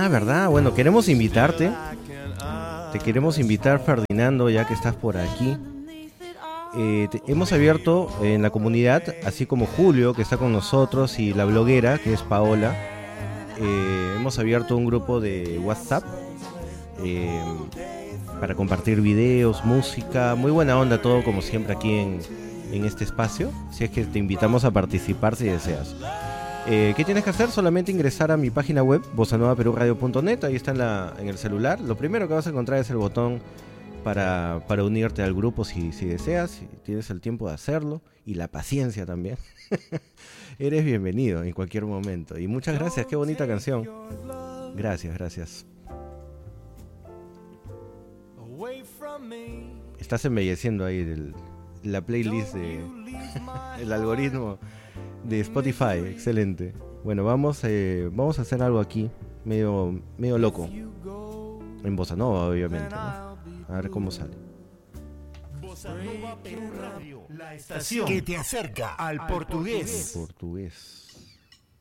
Ah, ¿verdad? Bueno, queremos invitarte. Te queremos invitar, Ferdinando, ya que estás por aquí. Hemos abierto en la comunidad, así como Julio, que está con nosotros, y la bloguera, que es Paola. Hemos abierto un grupo de WhatsApp eh, para compartir videos, música. Muy buena onda todo, como siempre, aquí en este espacio. Si es que te invitamos a participar si deseas. ¿Qué tienes que hacer? Solamente ingresar a mi página web, bossanovaperuradio.net. Ahí está en el celular. Lo primero que vas a encontrar es el botón para unirte al grupo si deseas, si tienes el tiempo de hacerlo y la paciencia también. Eres bienvenido en cualquier momento. Y muchas gracias, qué bonita canción. Gracias. Estás embelleciendo ahí la playlist el algoritmo de Spotify, excelente. Bueno, vamos a hacer algo aquí, medio loco. En Bossa Nova, obviamente, ¿no? A ver cómo sale. Bossa Nova Perú Radio, la estación que te acerca al portugués. Portugués.